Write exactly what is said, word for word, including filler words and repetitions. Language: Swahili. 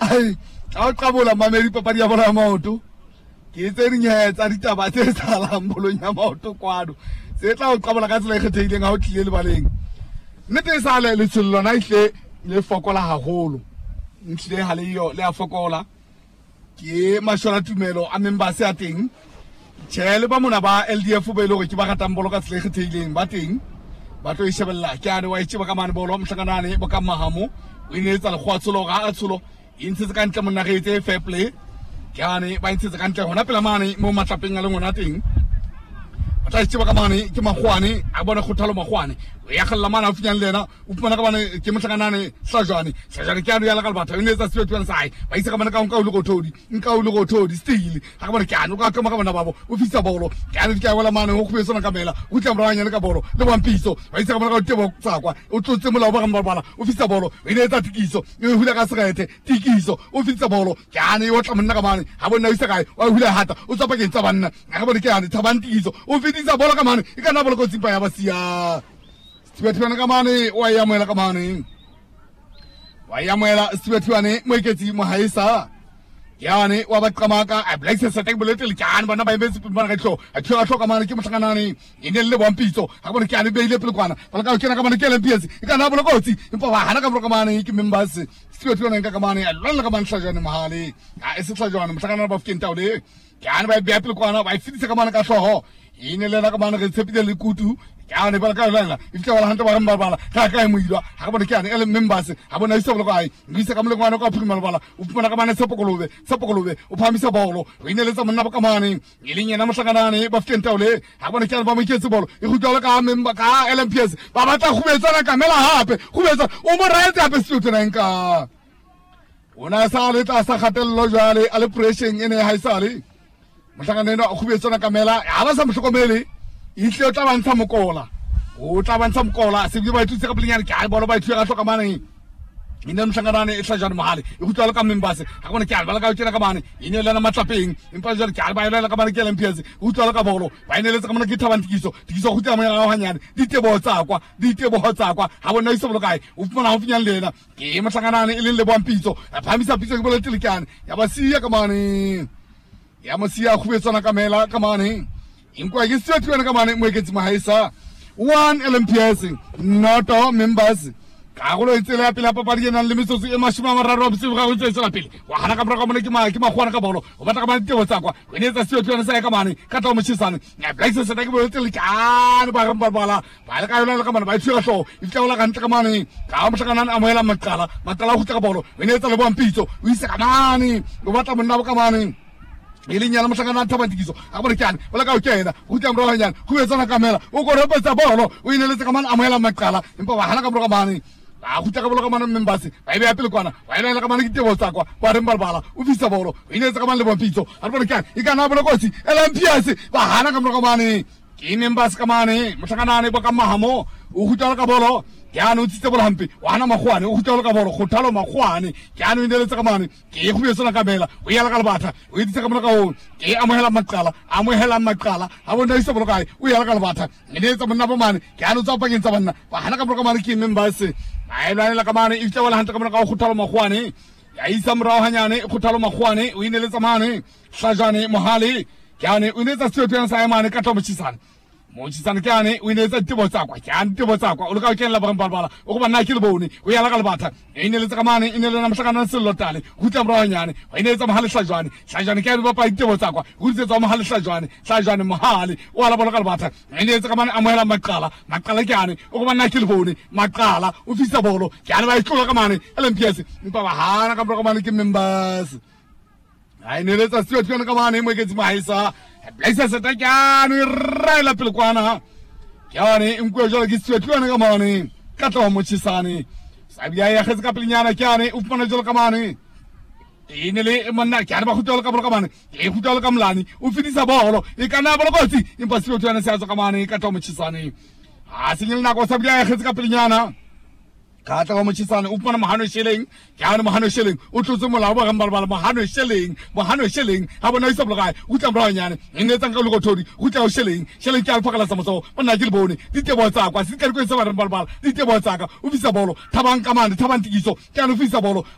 ai a qabola mamedi papadi ya bona ya maoto ke tse rinyetsa ditaba tse salang bolong ya maoto kwano se tla o qabola ka tsela e kgethehileng ha o tlile le baleng nnete sa le letsollo na ihle le fokola haholo ntlile ha le yo le a fokola ke mashola tumelo a members ya teng tshele ba mona ba L D F ba ile go ke ba ratang bolo ka tsela e kgethehileng ba teng ba tlo ishebella ke ane wa itse ba ka mane bolo mhlanganane ba ka mahamo o inetsa le khwatsolo ga a tsholo intse ka ntle monna re etse fair play ke ane ba intse ka ntle hona pela mane mo matlapeng a le ngwana teng ba tla itse ba ka mane ke magwane a bona kgothalo magwane ya khalla mana a finyang lena o pona ka bana ke mhlanganane Sajwane Sajwane ke ane ya la ka batho inetsa se tshwana sai ba itse ka bana ka nka o le go thodi nka o le go thodi still ha ka bana ke ane ka ka ka bana babo o fisa bolo ke ane ke a wala mane ho khubesona ka mela o tla mranya le ka bolo le bampiso ba itse ka bana ka tebo tsakwa o tlotse molao ba ga mbala o fisa bolo inetsa tikiso e hula ka serete tikiso o fisa bolo ke ane o tla monna ka mane ha bona o isa kae wa hula hata o tsapa ke tsa banna ga bona ke ane thabang tikiso o fitisa bolo ka mane e ka na bolo ko tsipa ya basia Sibetwana ka mane wa ya moela ka mane wa ya moela Sibetwane mo iketsi mo haisa yane wa ba qamaka a black se seteng bolete le kana bana ba imetse bana ka tlo a tlo tlo ka mane ke motlanganane ine le bompitso ha bona ke ane beile pele kwana bana ka kena ka mane ke le mpiyesi e kana bola kotsi empa ba hana ka bola ka mane ke members Sibetwana ka ka mane a lwana ka mane Sajwane mahale a ese Sajwane motlanganane ba fukenta ole kana ba be pele kwana ba ifitse ka mane ka hloho ine le la ka mane re tshepile le kutu ya ne bala ka lana ifika wala hanta ba mbala bala ka ka muidwa ha bona ke ane ele members ha bona isa bolo kai ngisa ka mlengwana ka phima bala o pona ka mane sepokolobe sepokolobe o phamisa bolo o ineletsa monna ba ka mane ilinya na mhlanganane ba fukenta ole ha bona ke ane ba mo iketse bolo e gutwa ka member ka L M P S ba batla khubetsana ka mela hape khubetsa o mo raetse hape studio nka ona sa le tla sa khatello jwale ale pressure ene ha isale mhlanganane o khubetsana ka mela ha ba sa mhlokomele ihle o tla bantsha mokola o tla bantsha mokola se bi ba itse ka blinyana ke a bona ba itse ga hloka mane ine mhlanganane e Sajwane mahale e go tswala ka members ga bona ke a bala ka tsena ka mane ine le na matlapeng empa jare ke a ba ile ka mane ke L M P S go tswala ka bolo ba ine le tsa ka mane ke thabang tikiso tikiso go tsaya mo ya hanyane di tebo tsakwa di tebo tsakwa ha bona iso bolo kae o fumana ho finyang lena ke mhlanganane e le le bompitso a phamisa pitso ke bolo tilikane ya ba siya ka mane ya mo siya khubetsana ka mela ka mane inkwa ke Sibetwana ka mane mo iketsi mahaisa one L M P S noto members ka go lo itsela ya pele papadi ena le metsotso e mashima mararo a bosigo ga o ntse tsela pele wa hana ka mra ka mone ke ma ke magwana ka bolo o batla ka mane tebo tsakwa o inetsa Sibetwana sa ka mane ka tla mo chisane ya black se setake bo tsela ka ba ga mbala ba le ka yona le ka mane ba itshira hlo itla ola ka ntle ka mane ka mo hlakana a moela maqala maqala go tla ka bolo o inetsa le bompitso o isa ka mane o batla monna ba ka mane ilinya la mhlangana thabantikiso a bona ke ane bala ka o kena go tla mro hanyane go etsana kamela o go repetsa bolo o ineletse ka mane a moela maqala empa ba hana ka mro ka mane a go tla ka bolo ka mane members ba ile ya pele kwana ba ile ka mane ke tebo tsakwa ba re mbalbala o fisa bolo o ineletse ka mane le bompitso a bona ke ane e kana bolo kotsi L M P S ba hana ka mro ka mane ke members ka mane mhlangana ba ka mahamo o hutala ka bolo ya no tsitse bola hampe wa hana magwane o hutala ka bolo go thalo magwane ke ano ineletse ka mane ke go yesona ka bela o yala ka lebatha o itse ka mona ka o ke amohela maqala amohela maqala ha bona isa bolo kae o yala ka lebatha ineletse monna ba mane ke ano tsa pakeng tsa banna wa hana ka bolo ka mane ke members ba ela ka mane itse wala hanta ka mona ka go thalo magwane ya isa mrao hanyane go thalo magwane o ineletse mane Sajwane mohale ke ane o inetsa Sibetwana sa mane ka tlomotshisana mo tsana ke ane o inetsa tebo tsakwa ke ane tebo tsakwa o le ka kenela ba mbala o go bana ke le bone o ya la ka le batha e ne le tsa mane e ne le na mhlakana sello tale go tla mra hanyane o inetsa mahale Sajwane Sajwane ke ba pa tebo tsakwa go tsetsa mahale Sajwane Sajwane mahale o ala bola ka le batha e ne tsa mane amohela maqala maqala ke ane o go bana ke le bone maqala o fisa bolo ke ane ba itlola ka mane L M P S mpa ba hana ka mra ka mane ke members ai ne le tsa Sibetwana ka mane mo ke tsi mahaisa blaisa se ta kyano irela pele kwana kyane inkwe jalo ke Sibetwana ka mane ka tla mo chisane sabia ya khetse ka pelenyana kyane o fana jalo ka mane ine le monna kyane ba khutela ka bolo ka mane e khutela ka mlani o fitisa bolo e kana bolo kotsi impa Sibetwana se a ka mane ka tla mo chisane a sinyela nako sabia ya khetse ka pelenyana ka tla mo chisane o fana mahano sheleng kyane mahano sheleng o tlotse molao ba gambala bala mahano sheleng mahano sheleng ha bona isa bloga o tla mra nyane ine tsa ka lo thodi o tla o sheleng sheleng ka fakala sa motso bona ke le bone di tebo tsa kwa se ka re go isa ba re bala di tebo tsa ka o fisa bolo thabang ka mane thabang tikiso kyane o fisa bolo